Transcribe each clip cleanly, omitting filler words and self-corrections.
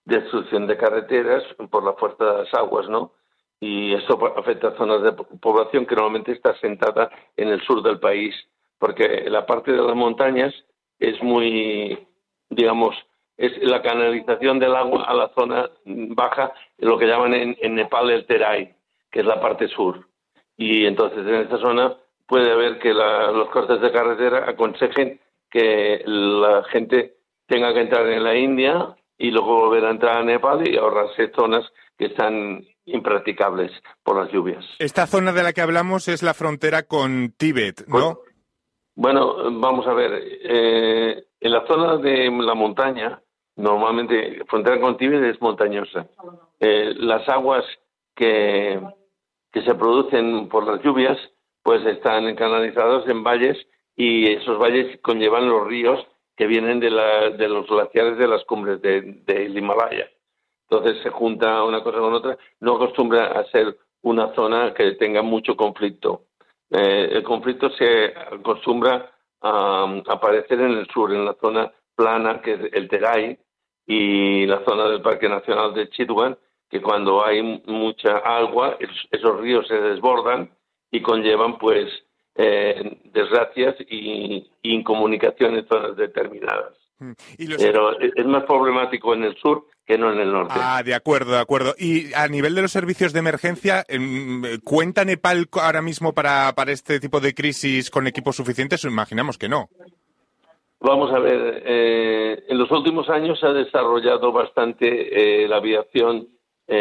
destrucción de carreteras por la fuerza de las aguas, ¿no? Y eso afecta a zonas de población que normalmente está asentada en el sur del país, porque la parte de las montañas es muy, digamos, es la canalización del agua a la zona baja, lo que llaman en Nepal el Terai, que es la parte sur. Y entonces en esta zona puede haber que los cortes de carretera aconsejen que la gente tenga que entrar en la India y luego volver a entrar a Nepal y ahorrarse zonas que están impracticables por las lluvias. Esta zona de la que hablamos es la frontera con Tíbet, ¿no? Bueno, vamos a ver. En la zona de la montaña, normalmente frontera con Tíbet es montañosa. Las aguas que se producen por las lluvias, pues están canalizados en valles y esos valles conllevan los ríos que vienen de los glaciares de las cumbres del Himalaya. Entonces se junta una cosa con otra. No acostumbra a ser una zona que tenga mucho conflicto. El conflicto se acostumbra a aparecer en el sur, en la zona plana, que es el Terai, y la zona del Parque Nacional de Chitwan, que cuando hay mucha agua, esos ríos se desbordan y conllevan, pues, desgracias y incomunicación en zonas determinadas. Pero es más problemático en el sur que no en el norte. Ah, de acuerdo. Y a nivel de los servicios de emergencia, ¿cuenta Nepal ahora mismo para este tipo de crisis con equipos suficientes? Imaginamos que no. Vamos a ver, en los últimos años se ha desarrollado bastante la aviación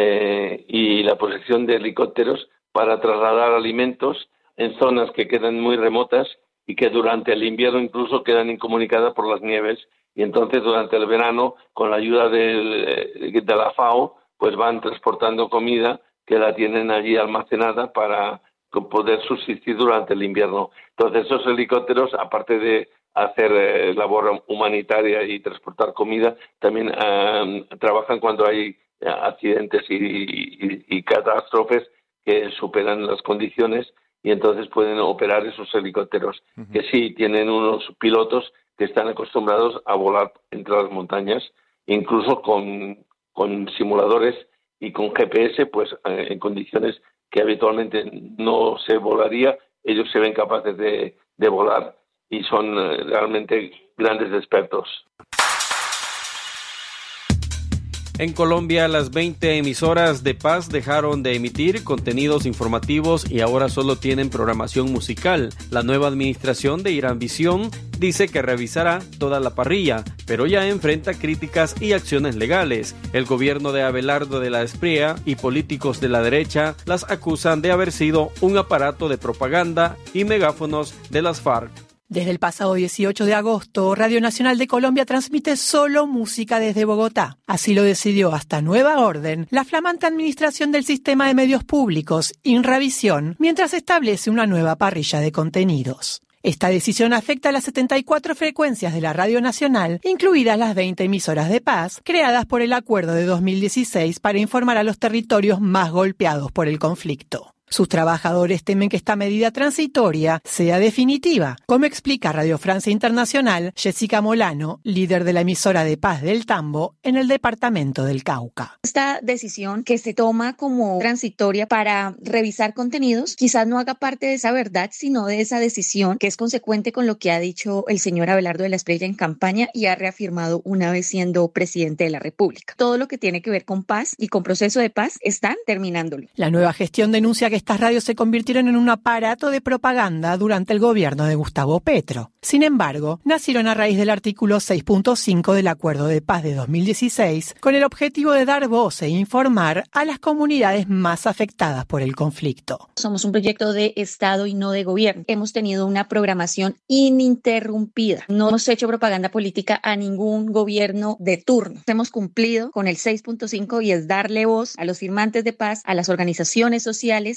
y la posesión de helicópteros para trasladar alimentos en zonas que quedan muy remotas y que durante el invierno incluso quedan incomunicadas por las nieves. Y entonces durante el verano, con la ayuda de la FAO, pues van transportando comida que la tienen allí almacenada para poder subsistir durante el invierno. Entonces esos helicópteros, aparte de hacer labor humanitaria y transportar comida, también trabajan cuando hay accidentes y catástrofes que superan las condiciones y entonces pueden operar esos helicópteros, que sí tienen unos pilotos que están acostumbrados a volar entre las montañas, incluso con simuladores y con GPS, pues en condiciones que habitualmente no se volaría, ellos se ven capaces de volar y son realmente grandes expertos. En Colombia, las 20 emisoras de Paz dejaron de emitir contenidos informativos y ahora solo tienen programación musical. La nueva administración de Irán Visión dice que revisará toda la parrilla, pero ya enfrenta críticas y acciones legales. El gobierno de Abelardo de la Espriella y políticos de la derecha las acusan de haber sido un aparato de propaganda y megáfonos de las FARC. Desde el pasado 18 de agosto, Radio Nacional de Colombia transmite solo música desde Bogotá. Así lo decidió hasta nueva orden la flamante administración del Sistema de Medios Públicos, Inravisión, mientras establece una nueva parrilla de contenidos. Esta decisión afecta a las 74 frecuencias de la Radio Nacional, incluidas las 20 emisoras de Paz, creadas por el acuerdo de 2016 para informar a los territorios más golpeados por el conflicto. Sus trabajadores temen que esta medida transitoria sea definitiva, como explica Radio Francia Internacional Jessica Molano, líder de la emisora de Paz del Tambo en el departamento del Cauca. Esta decisión que se toma como transitoria para revisar contenidos quizás no haga parte de esa verdad, sino de esa decisión que es consecuente con lo que ha dicho el señor Abelardo de la Espriella en campaña y ha reafirmado una vez siendo presidente de la República. Todo lo que tiene que ver con paz y con proceso de paz están terminándolo. La nueva gestión denuncia que estas radios se convirtieron en un aparato de propaganda durante el gobierno de Gustavo Petro. Sin embargo, nacieron a raíz del artículo 6.5 del Acuerdo de Paz de 2016, con el objetivo de dar voz e informar a las comunidades más afectadas por el conflicto. Somos un proyecto de Estado y no de gobierno. Hemos tenido una programación ininterrumpida. No hemos hecho propaganda política a ningún gobierno de turno. Hemos cumplido con el 6.5 y es darle voz a los firmantes de paz, a las organizaciones sociales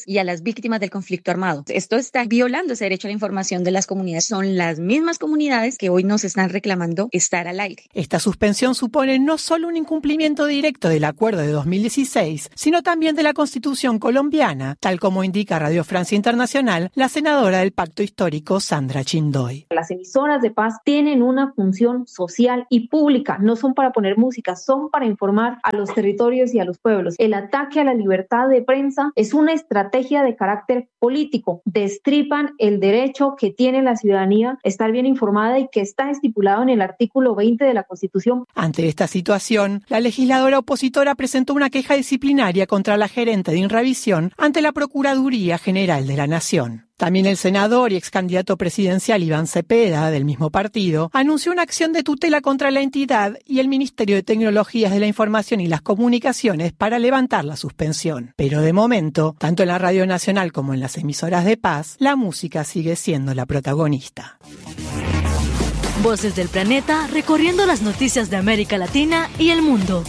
y a las víctimas del conflicto armado. Esto está violando ese derecho a la información de las comunidades. Son las mismas comunidades que hoy nos están reclamando estar al aire. Esta suspensión supone no solo un incumplimiento directo del acuerdo de 2016, sino también de la Constitución colombiana, tal como indica Radio Francia Internacional la senadora del Pacto Histórico, Sandra Chindoy. Las emisoras de paz tienen una función social y pública, no son para poner música, son para informar a los territorios y a los pueblos. El ataque a la libertad de prensa es una estrategia de carácter político. Destripan el derecho que tiene la ciudadanía a estar bien informada y que está estipulado en el artículo 20 de la Constitución. Ante esta situación, la legisladora opositora presentó una queja disciplinaria contra la gerente de Inravisión ante la Procuraduría General de la Nación. También el senador y ex candidato presidencial Iván Cepeda, del mismo partido, anunció una acción de tutela contra la entidad y el Ministerio de Tecnologías de la Información y las Comunicaciones para levantar la suspensión. Pero de momento, tanto en la Radio Nacional como en las emisoras de paz, la música sigue siendo la protagonista. Voces del planeta recorriendo las noticias de América Latina y el mundo.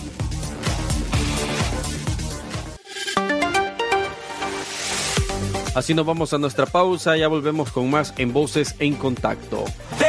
Así nos vamos a nuestra pausa, ya volvemos con más en Voces en Contacto.